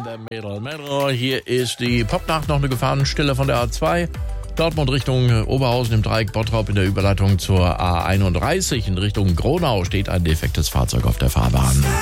Mädel. Hier ist die Popnacht, noch eine Gefahrenstelle von der A2. Dortmund Richtung Oberhausen im Dreieck Bottrop in der Überleitung zur A31 in Richtung Gronau steht ein defektes Fahrzeug auf der Fahrbahn.